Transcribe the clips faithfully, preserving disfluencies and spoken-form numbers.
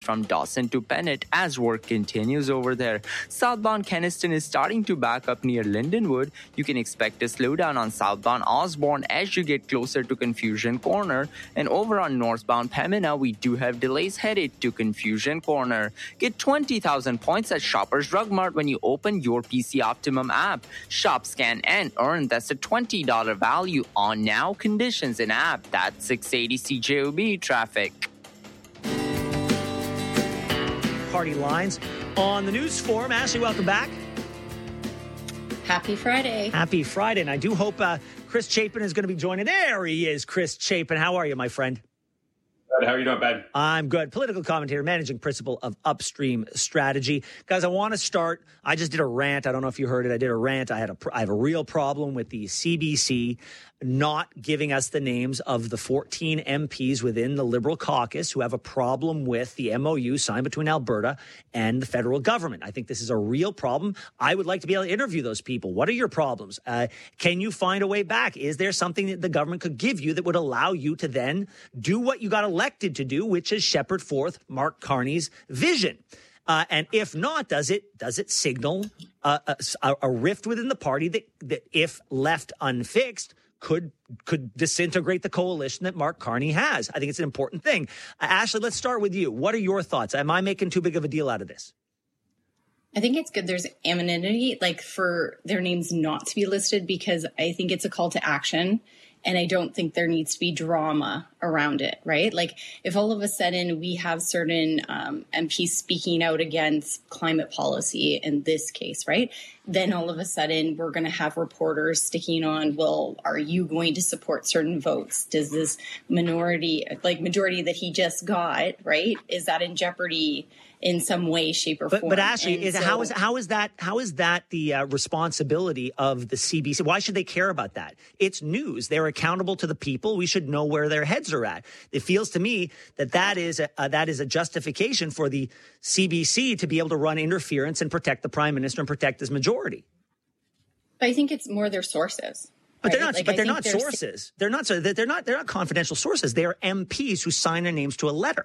from Dawson to Bennett as work continues over there. Southbound Kenniston is starting to back up near Lindenwood. You can expect a slowdown on southbound Osborne as you get closer to Confusion Corner. And over on northbound Pembina, we do have delays headed to Confusion Corner. Get twenty thousand points at Shoppers Drug Mart when you open your P C Optimum app. Shop, scan, and earn. That's a twenty dollars value on now. Conditions in app. That's six eighty C J O B traffic. Party lines on the news forum. Ashley, welcome back. Happy Friday. Happy Friday. And I do hope uh, Chris Chapin is going to be joining. There he is, Chris Chapin. How are you, my friend? How are you doing, Ben? I'm good. Political commentator, managing principal of Upstream Strategy. Guys, I want to start. I just did a rant. I don't know if you heard it. I did a rant. I had a, I have a real problem with the C B C not giving us the names of the fourteen M Ps within the Liberal caucus who have a problem with the M O U signed between Alberta and the federal government. I think this is a real problem. I would like to be able to interview those people. What are your problems? Uh, can you find a way back? Is there something that the government could give you that would allow you to then do what you got elected to do, which is shepherd forth Mark Carney's vision? Uh, and if not, does it does it signal uh, a, a rift within the party that, that if left unfixed, could could disintegrate the coalition that Mark Carney has? I think it's an important thing. Uh, Ashley, let's start with you. What are your thoughts? Am I making too big of a deal out of this? I think it's good there's anonymity, like for their names not to be listed, because I think it's a call to action. And I don't think there needs to be drama around it, right? Like if all of a sudden we have certain um, M Ps speaking out against climate policy in this case, right? Then all of a sudden we're going to have reporters sticking on, well, are you going to support certain votes? Does this minority, like majority that he just got, right? Is that in jeopardy in some way, shape, or but, form? But Ashley, is, so, how is how is that how is that the uh, responsibility of the C B C? Why should they care about that? It's news. They're accountable to the people. We should know where their heads are at. It feels to me that that is a, uh, that is a justification for the C B C to be able to run interference and protect the Prime Minister and protect his majority. I think it's more their sources. But right? they're not. Like, but I they're think not they're sources. They're not. So they're not. They're not confidential sources. They are M Ps who sign their names to a letter.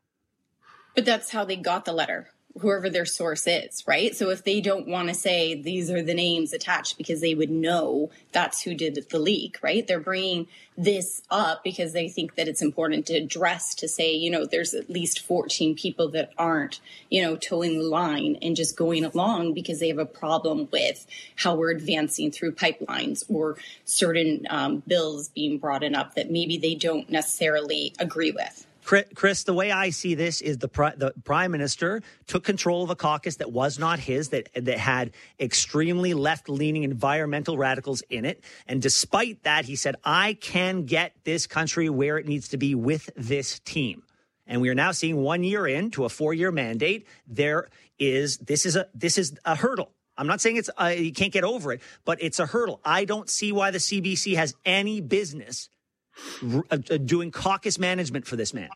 But that's how they got the letter, whoever their source is, right? So if they don't want to say these are the names attached because they would know that's who did the leak, right? They're bringing this up because they think that it's important to address, to say, you know, there's at least fourteen people that aren't, you know, towing the line and just going along because they have a problem with how we're advancing through pipelines or certain um, bills being brought in up that maybe they don't necessarily agree with. Chris, the way I see this is the the Prime Minister took control of a caucus that was not his, that that had extremely left-leaning environmental radicals in it. And despite that, he said, I can get this country where it needs to be with this team. And we are now seeing one year into a four-year mandate. There is this is a this is a hurdle. I'm not saying it's uh, you can't get over it, but it's a hurdle. I don't see why the C B C has any business uh, doing caucus management for this man.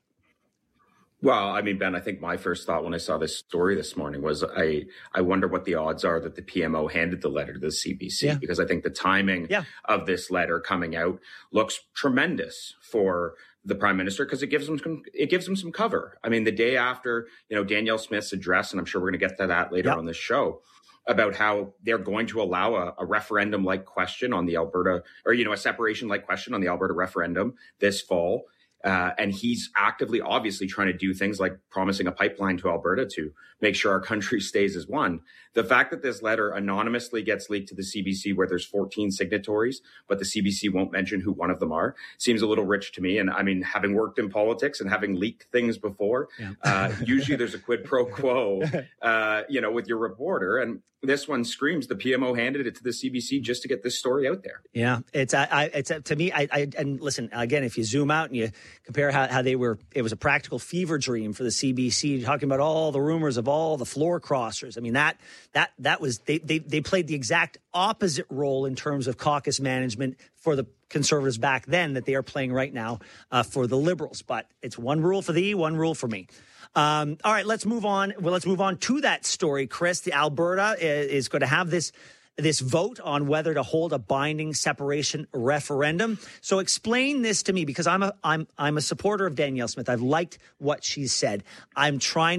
Well, I mean, Ben, I think my first thought when I saw this story this morning was I I wonder what the odds are that the P M O handed the letter to the C B C, yeah. because I think the timing yeah. of this letter coming out looks tremendous for the Prime Minister because it gives him some, it gives him some cover. I mean, the day after, you know, Danielle Smith's address, and I'm sure we're going to get to that later yep. on this show, about how they're going to allow a, a referendum-like question on the Alberta, or, you know, a separation-like question on the Alberta referendum this fall. Uh, and he's actively, obviously, trying to do things like promising a pipeline to Alberta to make sure our country stays as one. The fact that this letter anonymously gets leaked to the C B C where there's fourteen signatories, but the C B C won't mention who one of them are, seems a little rich to me. And I mean, having worked in politics and having leaked things before, yeah. uh, usually there's a quid pro quo, uh, you know, with your reporter. And this one screams the P M O handed it to the C B C just to get this story out there. Yeah, it's I, I it's to me. I, I and listen again. If you zoom out and you compare how, how they were, it was a practical fever dream for the C B C, talking about all the rumors of all the floor crossers. I mean that that that was they they they played the exact opposite role in terms of caucus management for the Conservatives back then that they are playing right now uh, for the Liberals. But it's one rule for thee, one rule for me. Um, all right, let's move on. Well, let's move on to that story, Chris. The Alberta is, is going to have this this vote on whether to hold a binding separation referendum. So explain this to me, because I'm a I'm I'm a supporter of Danielle Smith. I've liked what she's said. I'm trying